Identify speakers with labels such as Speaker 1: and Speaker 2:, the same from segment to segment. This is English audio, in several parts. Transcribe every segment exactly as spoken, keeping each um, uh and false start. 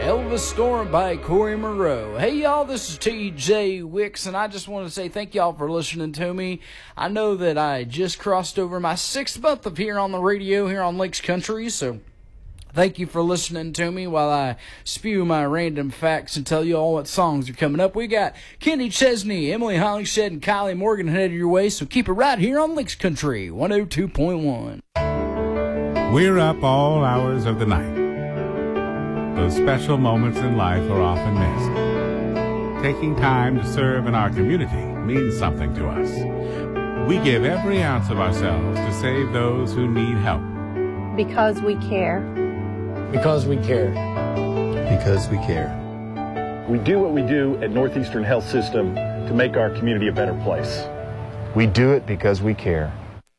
Speaker 1: Hell of a Storm by Corey Monroe. Hey y'all, this is T J Wicks, and I just want to say thank y'all for listening to me. I know that I just crossed over my sixth month of here on the radio here on Lakes Country, so thank you for listening to me while I spew my random facts and tell you all what songs are coming up. We got Kenny Chesney, Emily Hollingshed, and Kylie Morgan headed your way, so keep it right here on Lakes Country one oh two point one.
Speaker 2: We're up all hours of the night. Those special moments in life are often missed. Taking time to serve in our community means something to us. We give every ounce of ourselves to save those who need help.
Speaker 3: Because we care.
Speaker 4: Because we care.
Speaker 5: Because we care.
Speaker 6: We do what we do at Northeastern Health System to make our community a better place.
Speaker 5: We do it because we care.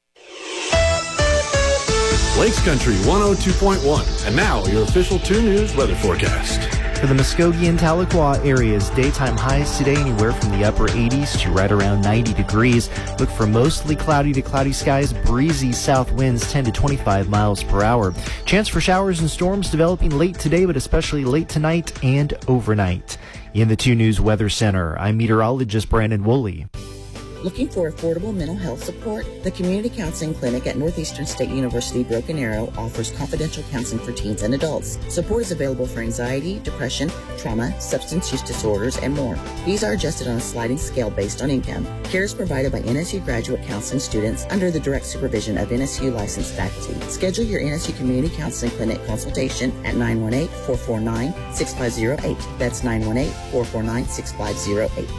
Speaker 7: Lakes Country one oh two point one. And now your official two News weather forecast.
Speaker 8: For the Muskogee and Tahlequah areas, daytime highs today anywhere from the upper eighties to right around ninety degrees. Look for mostly cloudy to cloudy skies, breezy south winds ten to twenty-five miles per hour. Chance for showers and storms developing late today, but especially late tonight and overnight. In the two News Weather Center, I'm meteorologist Brandon Woolley.
Speaker 9: Looking for affordable mental health support? The Community Counseling Clinic at Northeastern State University Broken Arrow offers confidential counseling for teens and adults. Support is available for anxiety, depression, trauma, substance use disorders, and more. Fees are adjusted on a sliding scale based on income. Care is provided by N S U graduate counseling students under the direct supervision of N S U licensed faculty. Schedule your N S U Community Counseling Clinic consultation at nine one eight, four four nine, six five zero eight. That's nine one eight, four four nine, six five zero eight.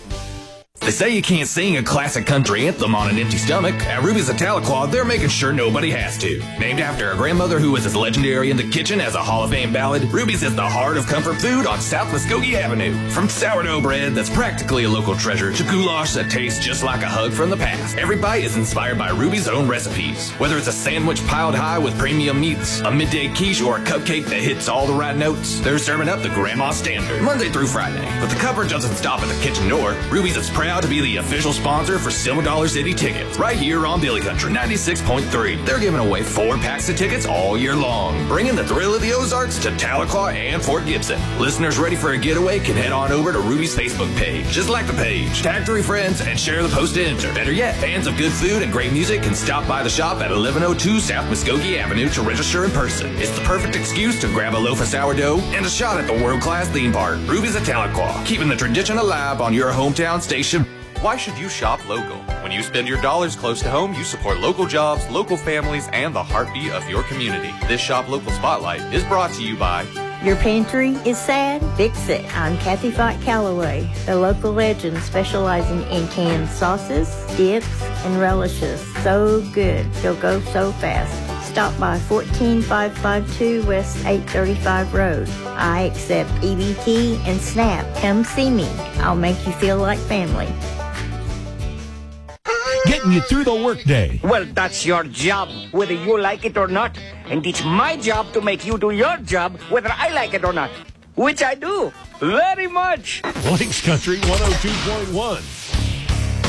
Speaker 10: They say you can't sing a classic country anthem on an empty stomach. At Ruby's of Tahlequah, they're making sure nobody has to. Named after a grandmother who was as legendary in the kitchen as a Hall of Fame ballad, Ruby's is the heart of comfort food on South Muskogee Avenue. From sourdough bread that's practically a local treasure to goulash that tastes just like a hug from the past, every bite is inspired by Ruby's own recipes. Whether it's a sandwich piled high with premium meats, a midday quiche, or a cupcake that hits all the right notes, they're serving up the grandma standard Monday through Friday. But the coverage doesn't stop at the kitchen door. Ruby's is proud to be the official sponsor for Silver Dollar City tickets right here on Billy Country ninety-six point three. They're giving away four packs of tickets all year long, bringing the thrill of the Ozarks to Tahlequah and Fort Gibson. Listeners ready for a getaway can head on over to Ruby's Facebook page. Just like the page, tag three friends, and share the post to enter. Better yet, fans of good food and great music can stop by the shop at eleven oh two South Muskogee Avenue to register in person. It's the perfect excuse to grab a loaf of sourdough and a shot at the world-class theme park. Ruby's of Tahlequah, keeping the tradition alive on your hometown station.
Speaker 11: Why should you shop local? When you spend your dollars close to home, you support local jobs, local families, and the heartbeat of your community. This Shop Local Spotlight is brought to you by...
Speaker 12: Your pantry is sad? Fix it. I'm Kathy Fight Calloway, the local legend specializing in canned sauces, dips, and relishes. So good, they'll go so fast. Stop by fourteen five fifty-two West eight thirty-five Road. I accept E B T and SNAP. Come see me. I'll make you feel like family.
Speaker 13: Getting you through the workday.
Speaker 14: Well, that's your job, whether you like it or not. And it's my job to make you do your job, whether I like it or not. Which I do, very much.
Speaker 13: Lakes Country one oh two point one.